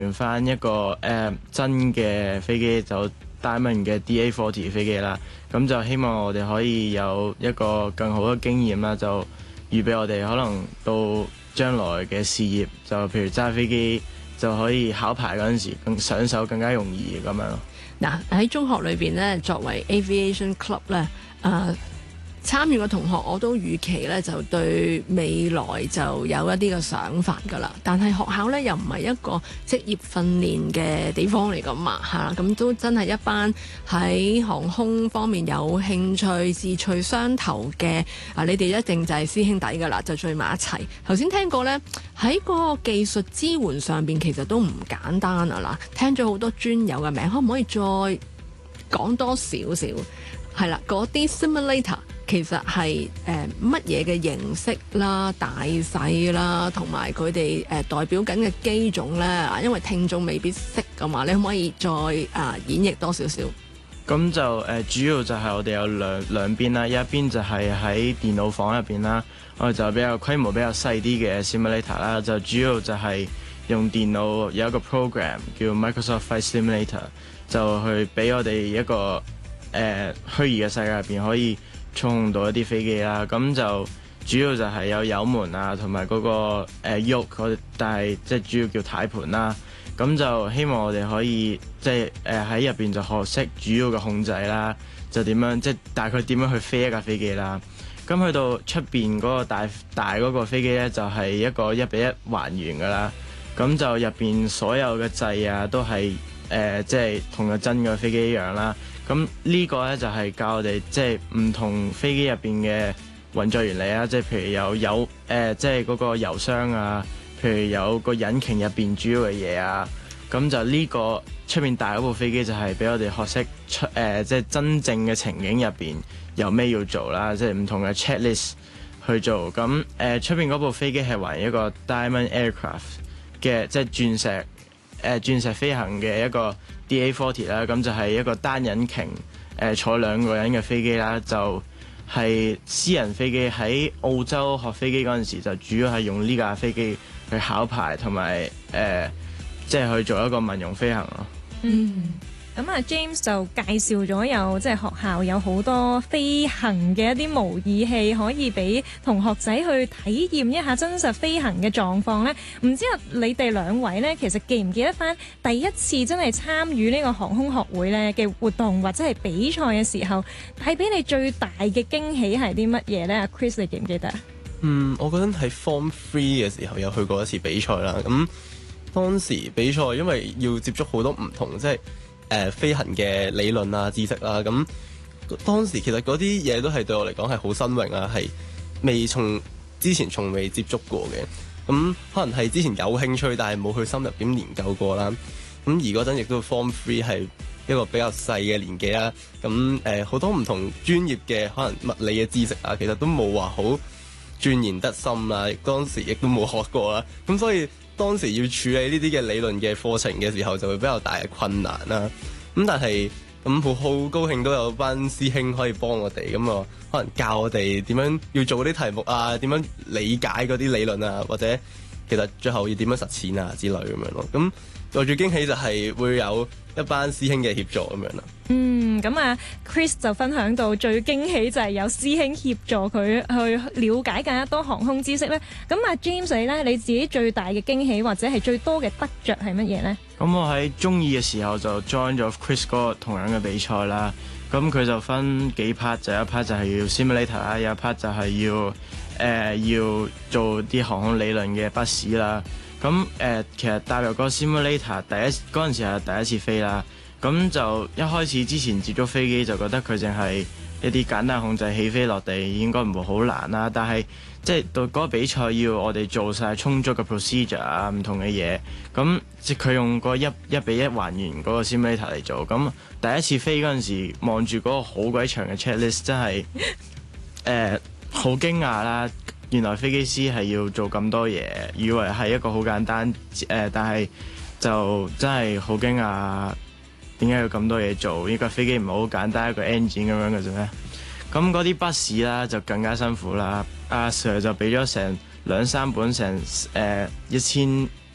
換翻一個真嘅飛機，就 Diamond 嘅 DA40 飛機啦。咁就希望我哋可以有一個更好嘅經驗啦，就預備我哋可能到將來嘅事業，就譬如揸飛機就可以考牌嗰陣時更上手更加容易咁樣咯。 嗱，喺中學裏邊咧，作為 Aviation Club 咧，參與嘅同學我都預期咧就對未來就有一啲嘅想法㗎啦。但係學校咧又唔係一個職業訓練嘅地方嚟㗎嘛，嚇，咁都真係一班喺航空方面有興趣、志趣相投嘅你哋一定就係師兄弟㗎啦，就聚埋一齊。頭先聽過咧喺嗰個技術支援上邊其實都唔簡單啊！嗱，聽咗好多專有嘅名，可唔可以再講多少少？係啦，嗰啲 simulator 其實係乜嘢嘅形式啦、大細啦，同埋佢哋代表緊嘅機種咧，因為聽眾未必識㗎嘛，你可唔可以再演繹多少少？ 咁就主要就係我哋有兩邊啦，一邊就係喺電腦房入邊啦，我哋就比較規模比較細啲嘅 simulator 啦，就主要就係用電腦有一個 program 叫 Microsoft Flight Simulator， 就去俾我哋一個虛擬嘅世界入邊可以操控到一啲飛機啦。咁就主要就係有油門啊，同埋嗰個喐，但係即係主要叫軚盤啦。咁就希望我哋可以即係喺入邊就學識主要嘅控制啦，就點樣即係大概點樣去飛一架飛機啦。咁去到出邊嗰個大嗰個飛機呢，就係一個1:1還原㗎啦。咁就入邊所有嘅掣啊都係即係同個真嘅飛機一樣啦。咁呢個呢，就係教我哋即係唔同飛機入邊嘅運作原理啊，即係譬如有即係嗰個油箱啊，譬如有個引擎入邊主要嘅嘢啊。咁就呢個出面大嗰部飛機就係俾我哋學識即係真正嘅情景入邊有咩要做啦，即係唔同嘅 checklist 去做。咁出面嗰部飛機係還一個 Diamond Aircraft 嘅，即係鑽石飛行嘅一個 DA40 啦。咁就係一個單引擎坐2個人嘅飛機啦，就係私人飛機。喺澳洲學飛機嗰陣時就主要係用呢架飛機去考牌同埋即係去做一個民用飛行咯。 咁James 就介紹咗有即係學校有好多飛行嘅一啲模擬器，可以俾同學仔去體驗一下真實飛行嘅狀況咧。唔知你哋兩位咧，其實記唔記得翻第一次真係參與呢個航空學會咧嘅活動或者係比賽嘅時候，帶俾你最大嘅驚喜係啲乜嘢咧？阿 Chris 你記唔記得？ 我覺得喺 Form 3嘅時候有去過一次比賽啦。咁當時比賽因為要接觸好多唔同即係飛行嘅理論啊、知識啦，咁當時其實嗰啲嘢都係對我嚟講係好新穎啊，係之前從未接觸過嘅。咁可能係之前有興趣，但係冇去深入點研究過啦。咁而嗰陣亦都 Form 3係一個比較細嘅年紀啦。咁好多唔同專業嘅可能物理嘅知識啊，其實都冇話好鑽研得深啦。當時亦都冇學過啦。咁所以當時要處理呢啲嘅理論嘅課程嘅時候，就會比較大嘅困難啦。咁但係好高興都有班師兄可以幫我哋，咁可能教我哋點樣要做啲題目啊，點樣理解嗰啲理論啊，或者其實最後要點樣實踐啊之類咁樣咯。咁我最驚喜就係會有一班師兄嘅協助咁樣啦。 咁Chris 就分享到最驚喜就係有師兄協助佢去了解更加多航空知識咧。咁James 你咧，你自己最大嘅驚喜或者係最多嘅得着係乜嘢咧？咁我喺中二嘅時候就 join 咗 Chris 嗰個同樣嘅比賽啦。咁佢就分幾 part，就有一 part 就係要 simulator 啦，有一 part 就係要做啲航空理論嘅筆試啦。咁其實踏入嗰個 simulator 嗰陣時係第一次飛啦。咁就一開始之前接觸飛機就覺得佢淨係一啲簡單控制起飛落地，應該唔會好難啦。但係即係到嗰個比賽要我哋做晒充足嘅 procedure 啊，唔同嘅嘢。咁即係佢用個1:1還原嗰個 simulator 嚟做。咁第一次飛嗰陣時，望住嗰個好鬼長嘅 checklist， 真係好驚訝啦！原來飛機師係要做咁多嘢，以為係一個好簡單但係就真係好驚訝。點解要咁多嘢做？呢個飛機唔係好簡單一個 engine 咁樣嘅啫咩？咁嗰啲筆試啦就更加辛苦啦。阿 Sir 就俾咗成2-3本成1000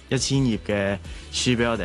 1000頁嘅書俾我哋